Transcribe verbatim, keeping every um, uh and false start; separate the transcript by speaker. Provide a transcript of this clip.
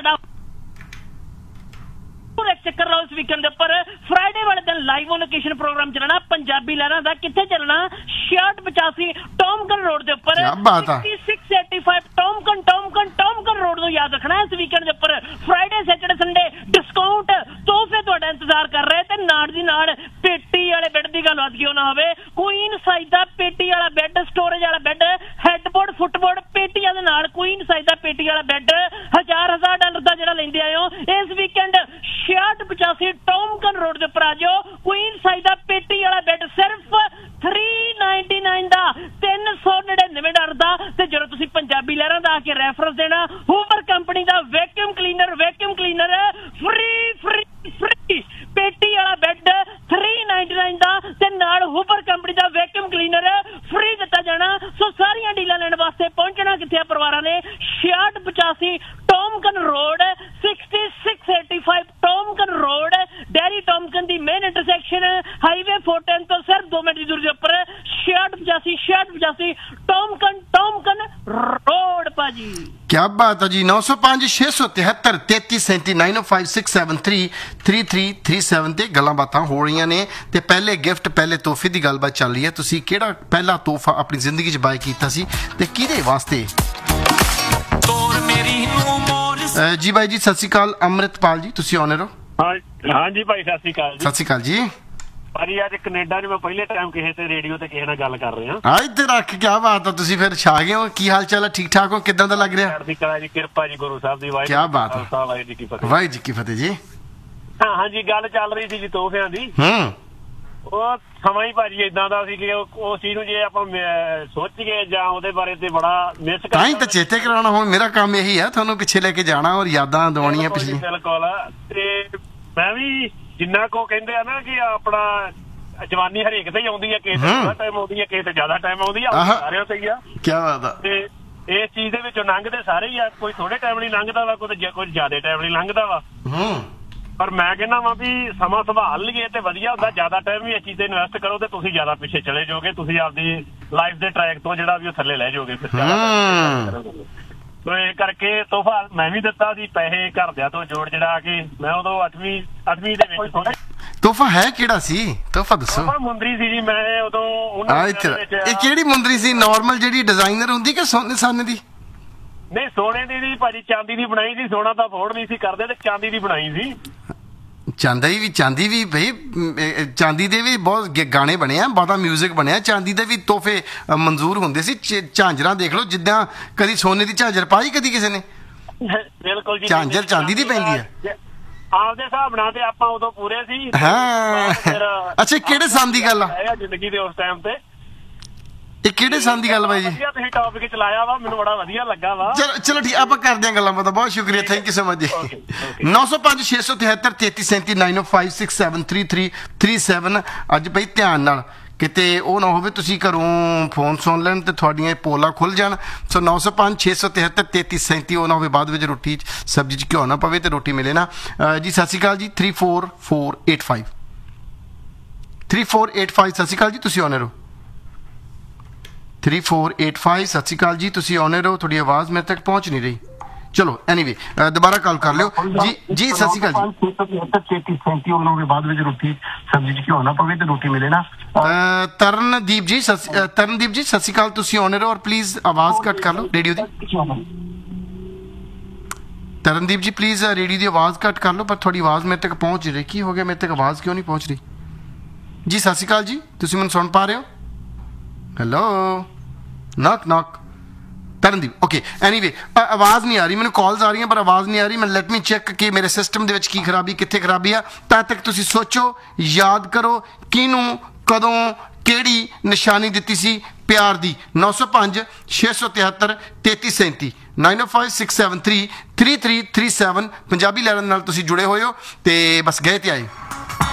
Speaker 1: ਤੁਹਾਡਾ ਚੱਕਰ ਲਾਓ। ਇਸ ਵੀਕਐਂਡ ਦੇ ਉੱਪਰ ਫਰਾਈਡੇ ਵਾਲੇ ਦਿਨ ਲਾਈਵ ਔਨ ਲੋਕੇਸ਼ਨ ਪ੍ਰੋਗਰਾਮ ਚੱਲਣਾ ਪੰਜਾਬੀ ਲਹਿਰਾਂ ਦਾ। ਕਿੱਥੇ ਚੱਲਣਾ? ਛਿਆਹਠ ਪਚਾਸੀ ਟੌਮਕਨ ਰੋਡ ਦੇ ਉੱਪਰ।
Speaker 2: ਕਿਆ ਬਾਤ ਆ।
Speaker 1: ਛੇ ਸੌ ਪਚਾਸੀ ਟੌਮਕਨ ਟੌਮਕਨ ਟੌਮਕਨ ਰੋਡ ਨੂੰ ਯਾਦ ਰੱਖਣਾ। ਇਸ ਵੀਕਐਂਡ ਦੇ ਉੱਪਰ ਫਰਾਈਡੇ ਸੈਟਰਡੇ ਸੰਡੇ ਡਿਸਕਾਊਂਟ ਤੋਹਫੇ ਤੁਹਾਡਾ ਇੰਤਜ਼ਾਰ ਕਰ ਰਹੇ ਤੇ ਨਾਲ ਦੀ ਨਾਲ ਪੇਟੀ ਵਾਲੇ ਬੈੱਡ ਦੀ ਗੱਲ ਵੱਧ ਕਿਉਂ ਨਾ ਹੋਵੇ। ਕੁਈਨ ਸਾਈਜ਼ ਦਾ ਪੇਟੀ ਵਾਲਾ ਬੈੱਡ, ਸਟੋਰੇਜ ਵਾਲਾ ਬੈੱਡ, ਹੈਡਬੋਰਡ ਫੁੱਟਬੋਰਡ ਪੇਟੀਆਂ ਦੇ ਨਾਲ ਕੁਈਨ ਸਾਈਜ਼ ਦਾ ਪੇਟੀ ਵਾਲਾ ਬੈੱਡ ਹਜ਼ਾਰ ਹਜ਼ਾਰ ਡਾਲਰ ਦਾ ਜਿਹੜਾ ਲੈਂਦੇ ਆਏ ਹੋ। ਇਸ ਵੀਕਐਂਡ ਛਿਆਹਠ ਪਚਾਸੀ ਟੌਮਕਨ ਰੋਡ ਦੇ ਉੱਪਰ ਆ ਜਾਓ। ਕੁਈਨ ਸਾਈਜ਼ ਦਾ ਪੇਟੀ ਵਾਲਾ ਬੈੱਡ ਸਿਰਫ ਤਿੰਨ ਸੌ ਨਿਨਆਨਵੇਂ ਦਾ, ਤਿੰਨ ਸੌ ਨੜਿਨਵੇਂ ਡਾਲਰ ਦਾ। ਤੇ ਜਦੋਂ ਤੁਸੀਂ ਪੰਜਾਬੀ ਲਹਿਰਾਂ ਦਾ ਆ ਕੇ ਰੈਫਰੈਂਸ ਦੇਣਾ, ਹੂਵਰ ਕੰਪਨੀ ਦਾ vacuum cleaner vacuum cleaner free free free ਪੇਟੀ ਵਾਲਾ ਬੈੱਡ ਤਿੰਨ ਸੌ ਨਿਨਆਨਵੇਂ ਦਾ ਤੇ ਨਾਲ ਹੂਵਰ ਕੰਪਨੀ ਦਾ ਵੈਕਿਊਮ ਕਲੀਨਰ ਫ੍ਰੀ ਦਿੱਤਾ ਜਾਣਾ। ਸੋ ਸਾਰੀਆਂ ਡੀਲਾਂ ਲੈਣ ਵਾਸਤੇ ਪਹੁੰਚਣਾ ਕਿੱਥੇ ਆ ਪਰਿਵਾਰਾਂ ਨੇ? ਛਿਆਹਠ ਪਚਾਸੀ ਟੌਮਕਨ ਰੋਡ, ਛਿਆਸੀ ਸੌ ਪਚਾਸੀ ਟੌਮਕਨ ਰੋਡ, ਡੈਰੀ ਟੌਮਕਨ ਦੀ ਮੇਨ ਇੰਟਰਸੈਕਸ਼ਨ ਹਾਈਵੇ ਚਾਰ ਸੌ ਦਸ ਤੋਂ ਸਿਰਫ ਦੋ ਮਿੰਟ ਦੀ ਦੂਰੀ ਦੇ ਉੱਪਰ ਛਿਆਹਠ ਪਚਾਸੀ ਛਿਆਹਠ ਪਚਾਸੀ ਟੌਮਕਨ ਟੌਮਕਨ ਰੋਡ ਭਾਜੀ।
Speaker 2: क्या बात है जी। नौ सौ पांच छे सौ तिहत्तर तैतीस सैंती नाइन ओ five six seven three three three three seven ते गल्लां बातां हो रही ने ते पहले गिफ्ट पहले तोहफे की गलबात चल रही है। तुसीं किहड़ा पहला तोहफा अपनी जिंदगी च बाय कीता सी ते किहदे वास्ते? जी भाई जी सत श्री अकाल। अमृतपाल जी तुसीं ऑनर हो?
Speaker 3: हाँ हाँ जी भाई सत श्री अकाल।
Speaker 2: सत श्री अकाल जी।
Speaker 3: ਭਾਜੀ ਅੱਜ ਕੈਨੇਡਾ 'ਚ ਮੈਂ ਪਹਿਲੇ ਟਾਈਮ ਕਿਸੇ ਤੇ ਰੇਡੀਓ ਤੇ ਕਿਸੇ ਨਾਲ ਗੱਲ ਕਰ ਰਿਹਾ।
Speaker 2: ਹਾਂ ਇੱਥੇ ਰੱਖ ਕੀ ਬਾਤ ਆ। ਤੁਸੀਂ ਫਿਰ ਛਾ ਗਏ ਹੋ। ਕੀ ਹਾਲ ਚਾਲ ਹੈ? ਠੀਕ ਠਾਕ ਹੋ? ਕਿੱਦਾਂ ਦਾ ਲੱਗ ਰਿਹਾ?
Speaker 3: ਦੀ ਕਲਾ ਜੀ ਕਿਰਪਾ ਜੀ ਗੁਰੂ ਸਾਹਿਬ ਦੀ ਵਾਹਿਗੁਰੂ।
Speaker 2: ਕੀ ਬਾਤ ਹੈ।
Speaker 3: ਵਾਹਿਗੁਰੂ ਜੀ ਕੀ ਫਤਿਹ।
Speaker 2: ਵਾਹਿਗੁਰੂ ਜੀ ਕੀ ਫਤਿਹ ਜੀ।
Speaker 3: ਹਾਂ ਹਾਂ ਜੀ ਗੱਲ ਚੱਲ ਰਹੀ ਸੀ ਜੀ ਤੋਹਫਿਆਂ ਦੀ।
Speaker 2: ਹੂੰ
Speaker 3: ਉਹ ਸਮਾਂ ਹੀ ਭਾਜੀ ਇਦਾਂ ਦਾ ਸੀ ਕਿ ਉਸ ਚੀਜ਼ ਨੂੰ ਜੇ ਆਪਾਂ ਸੋਚ ਗਏ ਜਾਂ ਉਹਦੇ ਬਾਰੇ ਤੇ ਬੜਾ ਮਿਸ ਕਰ
Speaker 2: ਤਾਂ ਹੀ ਤਾਂ ਚੇਤੇ ਕਰਾਉਣਾ। ਹੁਣ ਮੇਰਾ ਕੰਮ ਇਹੀ ਹੈ ਤੁਹਾਨੂੰ ਪਿੱਛੇ ਲੈ ਕੇ ਜਾਣਾ ਔਰ ਯਾਦਾਂ ਦਿਵਾਉਣੀਆਂ ਪਿਛਲੀਆਂ।
Speaker 3: ਬਿਲਕੁਲ। ਤੇ ਮੈਂ ਵੀ ਜਿੰਨਾ ਕੋ ਕਹਿੰਦੇ ਆ ਨਾ ਕਿ ਆਪਣਾ ਜਵਾਨੀ ਹਰੇਕ ਤੇ ਹੀ ਆਉਂਦੀ ਹੈ, ਕਿਸੇ ਤੇ ਟਾਈਮ ਆਉਂਦੀ ਹੈ, ਕਿਸੇ ਤੇ ਜ਼ਿਆਦਾ ਟਾਈਮ ਆਉਂਦੀ ਆ, ਸਾਰਿਆਂ ਤੇ ਹੀ ਆ।
Speaker 2: ਕੀ ਬਾਤ ਆ।
Speaker 3: ਤੇ ਇਸ ਚੀਜ਼ ਦੇ ਵਿੱਚੋਂ ਲੰਘਦੇ ਸਾਰੇ ਹੀ ਆ। ਕੋਈ ਥੋੜੇ ਟਾਈਮ ਲਈ ਲੰਘਦਾ ਵਾ, ਕੋਈ ਕੋਈ ਜ਼ਿਆਦਾ ਟਾਈਮ ਲਈ ਲੰਘਦਾ ਵਾ।
Speaker 2: ਹੂੰ
Speaker 3: ਪਰ ਮੈਂ ਕਹਿੰਦਾ ਵਾ ਵੀ ਸਮਾਂ ਸੰਭਾਲ ਲਈਏ ਤੇ ਵਧੀਆ ਹੁੰਦਾ। ਜ਼ਿਆਦਾ ਟਾਈਮ ਵੀ ਇਸ ਚੀਜ਼ ਤੇ ਇਨਵੈਸਟ ਕਰੋ ਤੇ ਤੁਸੀਂ ਜ਼ਿਆਦਾ ਪਿੱਛੇ ਚਲੇ ਜਾਓਗੇ। ਤੁਸੀਂ ਆਪਦੀ ਲਾਈਫ ਦੇ ਟਰੈਕ ਤੋਂ ਜਿਹੜਾ ਵੀ ਉਹ ਥੱਲੇ ਲੈ ਜਾਓਗੇ। ਸੋ ਇਹ ਕਰਕੇ ਤੋਹਫਾ ਮੈਂ ਵੀ ਦਿੱਤਾ ਸੀ, ਪੈਸੇ ਘਰਦਿਆਂ ਤੋਂ ਜੋੜ ਜੜਾ ਕੇ। ਮੈਂ ਉਦੋਂ ਅੱਠਵੀਂ ਅੱਠਵੀਂ ਦੇ ਵਿੱਚ ਥੋੜਾ
Speaker 2: ਤੋਹਫਾ ਹੈ ਕਿਹੜਾ ਸੀ? ਤੋਹਫਾ ਦੱਸੋ।
Speaker 3: ਮੁੰਦਰੀ ਸੀ ਜੀ ਮੈਂ ਉਦੋਂ।
Speaker 2: ਇਹ ਕਿਹੜੀ ਮੁੰਦਰੀ ਸੀ? ਨਾਰਮਲ ਜਿਹੜੀ ਡਿਜ਼ਾਈਨਰ ਹੁੰਦੀ ਕਿ ਸੋਨੇ ਸਾਨੇ ਦੀ?
Speaker 3: ਨਹੀਂ ਸੋਨੇ ਦੀ ਨਹੀਂ ਭਾਜੀ, ਚਾਂਦੀ ਦੀ ਬਣਾਈ ਸੀ। ਸੋਨਾ ਤਾਂ ਅਫੋਰਡ ਨਹੀਂ ਸੀ ਕਰਦੇ ਤੇ ਚਾਂਦੀ ਦੀ ਬਣਾਈ ਸੀ।
Speaker 2: ਚਾਂਦੀ ਵੀ ਚਾਂਦੀ ਵੀ ਭਾਈ ਚਾਂਦੀ ਦੇ ਵੀ ਬਹੁਤ ਗਾਣੇ ਬਣੇ ਆ, ਬਹੁਤਾ ਮਿਊਜ਼ਿਕ ਬਣਿਆ। ਚਾਂਦੀ ਦੇ ਵੀ ਤੋਹਫੇ ਮਨਜ਼ੂਰ ਹੁੰਦੇ ਸੀ। ਝਾਂਜਰਾਂ ਦੇਖ ਲਓ, ਜਿੱਦਾਂ ਕਦੀ ਸੋਨੇ ਦੀ ਝਾਂਜਰ ਪਾਈ ਕਦੀ ਕਿਸੇ ਨੇ?
Speaker 3: ਬਿਲਕੁਲ ਜੀ।
Speaker 2: ਝਾਂਜਰ ਚਾਂਦੀ ਦੀ ਪੈਂਦੀ ਹੈ
Speaker 3: ਆਪਦੇ ਹਿਸਾਬ ਨਾਲ ਤੇ ਆਪਾਂ ਉਦੋਂ ਪੂਰੇ ਸੀ।
Speaker 2: ਹਾਂ ਅੱਛਾ ਕਿਹੜੇ ਸਾਲ ਦੀ ਗੱਲ ਆ
Speaker 3: ਜ਼ਿੰਦਗੀ ਦੇ ਉਸ ਟਾਈਮ ਤੇ? ਇਹ
Speaker 2: ਕਿਹੜੇ ਸਾਲ ਦੀ ਗੱਲ ਬਾਈ ਜੀ?
Speaker 3: ਤੁਸੀਂ ਟੌਪਿਕ ਚਲਾਇਆ ਵਾ, ਮੈਨੂੰ ਬੜਾ ਵਧੀਆ ਲੱਗਾ ਵਾ।
Speaker 2: ਚਲੋ ਚਲੋ ਠੀਕ, ਆਪਾਂ ਕਰਦੇ ਹਾਂ ਗੱਲਾਂ ਬਾਤਾਂ। ਬਹੁਤ ਸ਼ੁਕਰੀਆ, ਥੈਂਕ ਯੂ ਸੋ ਮਚ ਜੀ। ਨੌ ਸੌ ਪੰਜ ਛੇ ਸੌ ਤਿਹੱਤਰ ਤੇਤੀ ਸੈਂਤੀ ਨਾਈਨ ਓ five six seven three three three seven. ਅੱਜ ਬਈ ਧਿਆਨ ਨਾਲ ਕਿਤੇ ਉਹ ਨਾ ਹੋਵੇ ਤੁਸੀਂ ਘਰੋਂ ਫੋਨ ਸੁਣ ਲੈਣ ਤੇ ਤੁਹਾਡੀਆਂ ਪੋਲਾਂ ਖੁੱਲ ਜਾਣ। ਸੋ ਨੌ ਸੌ ਪੰਜ ਛੇ ਸੌ ਤਿਹੱਤਰ ਤੇਤੀ ਸੈਂਤੀ ਉਹ ਨਾ ਹੋਵੇ ਬਾਅਦ ਵਿੱਚ ਰੋਟੀ ਸਬਜ਼ੀ 'ਚ ਘਿਓ ਨਾ ਪਵੇ ਤੇ ਰੋਟੀ ਮਿਲੇ ਨਾ ਜੀ। ਸਤਿ ਸ਼੍ਰੀ ਅਕਾਲ ਜੀ। Three four four eight five three four eight five ਸਤਿ ਸ਼੍ਰੀ ਅਕਾਲ ਜੀ। ਤੁਸੀਂ ਆਨਰ ਹੋ? ਥ੍ਰੀ ਫੋਰ ਏਟ ਫਾਈਵ ਸਤਿ ਸ਼੍ਰੀ ਅਕਾਲ ਜੀ। ਤੁਸੀਂ ਆਨਰ ਹੋ? ਤੁਹਾਡੀ ਆਵਾਜ਼ ਮੇਰੇ ਤੱਕ ਪਹੁੰਚ ਨਹੀਂ ਰਹੀ। ਚਲੋ ਐਨੀਵੇ ਦੁਬਾਰਾ ਕਾਲ ਕਰ ਲਿਓ ਜੀ। ਜੀ ਸਤਿ ਸ਼੍ਰੀ ਅਕਾਲ ਜੀ।
Speaker 4: ਬਾਅਦ ਵਿੱਚ ਰੋਟੀ ਸਬਜ਼ੀ 'ਚ ਘਿਓ ਨਾ ਪਵੇ ਤੇ ਰੋਟੀ ਮਿਲੇ ਨਾ।
Speaker 2: ਤਰਨਦੀਪ ਜੀ ਤਰਨਦੀਪ ਜੀ ਸਤਿ ਸ਼੍ਰੀ ਅਕਾਲ। ਤੁਸੀਂ ਆਨਰ ਹੋ ਔਰ ਪਲੀਜ਼ ਆਵਾਜ਼ ਘੱਟ ਕਰ ਲਓ ਰੇਡੀਓ ਦੀ। ਤਰਨਦੀਪ ਜੀ ਪਲੀਜ਼ ਰੇਡੀਓ ਦੀ ਆਵਾਜ਼ ਘੱਟ ਕਰ ਲਓ। ਪਰ ਤੁਹਾਡੀ ਆਵਾਜ਼ ਮੇਰੇ ਤੱਕ ਪਹੁੰਚ ਰਹੀ। ਕੀ ਹੋ ਗਿਆ? ਮੇਰੇ ਤੱਕ ਆਵਾਜ਼ ਕਿਉਂ ਨਹੀਂ ਪਹੁੰਚ ਰਹੀ ਜੀ? ਸਤਿ ਸ਼੍ਰੀ ਅਕਾਲ ਜੀ। ਤੁਸੀਂ ਮੈਨੂੰ ਸੁਣ ਪਾ ਰਹੇ ਹੋ? ਹੈਲੋ ਨੌਕ ਨੌਕ ਤਰਨਦੀਪ ਓਕੇ। ਐਨੀਵੇ ਆਵਾਜ਼ ਨਹੀਂ ਆ ਰਹੀ, ਮੈਨੂੰ ਕਾਲਸ ਆ ਰਹੀਆਂ ਪਰ ਆਵਾਜ਼ ਨਹੀਂ ਆ ਰਹੀ। ਮੈਂ ਲੈਟ ਮੀ ਚੈੱਕ ਕਿ ਮੇਰੇ ਸਿਸਟਮ ਦੇ ਵਿੱਚ ਕੀ ਖਰਾਬੀ, ਕਿੱਥੇ ਖਰਾਬੀ ਆ। ਤਦ ਤੱਕ ਤੁਸੀਂ ਸੋਚੋ, ਯਾਦ ਕਰੋ ਕਿਹਨੂੰ ਕਦੋਂ ਕਿਹੜੀ ਨਿਸ਼ਾਨੀ ਦਿੱਤੀ ਸੀ ਪਿਆਰ ਦੀ। ਨੌ ਸੌ ਪੰਜ ਛੇ ਸੌ ਤਿਹੱਤਰ ਤੇਤੀ ਸੈਂਤੀ ਨਾਈਨ ਓ five six seven three three three three seven Punjabi ਲਹਿਰਾਂ ਨਾਲ ਤੁਸੀਂ ਜੁੜੇ ਹੋਏ ਹੋ ਤੇ ਬਸ ਗਏ ਤੇ ਆਏ।